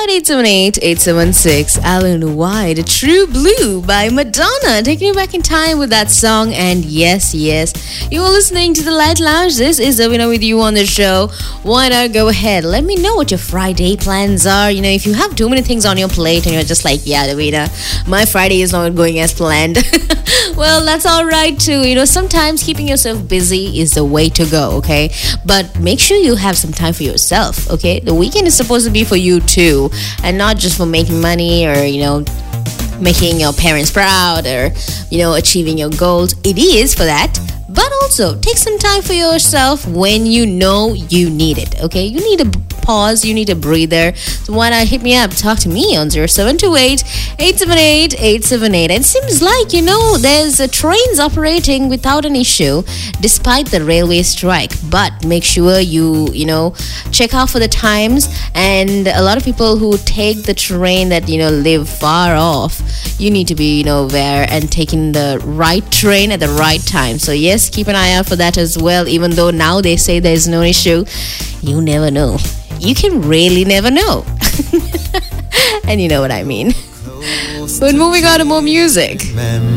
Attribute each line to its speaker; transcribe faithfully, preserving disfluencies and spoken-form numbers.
Speaker 1: five eight seven eight eight seven six. Alan White, True Blue by Madonna, taking you back in time with that song. And yes, yes, you are listening to the Light Lounge. This is Zavina with you on the show. Why not go ahead? Let me know what your Friday plans are. You know, if you have too many things on your plate and you're just like, yeah, Davina, my Friday is not going as planned. Well, that's all right too. You know, sometimes keeping yourself busy is the way to go, okay? But make sure you have some time for yourself, okay? The weekend is supposed to be for you too, and not just for making money or, you know, making your parents proud or, you know, achieving your goals. It is for that. But also, take some time for yourself when you know you need it, okay? You need a pause, you need a breather. So why not hit me up, talk to me on zero seven two eight eight seven eight eight seven eight. It seems like, you know, there's a trains operating without an issue despite the railway strike. But make sure you, you know, check out for the times. And a lot of people who take the train that, you know, live far off, you need to be, you know, aware and taking the right train at the right time. So yes, keep an eye out for that as well. Even though now they say there's no issue, you never know. You can really never know. And you know what I mean. But moving on to more music.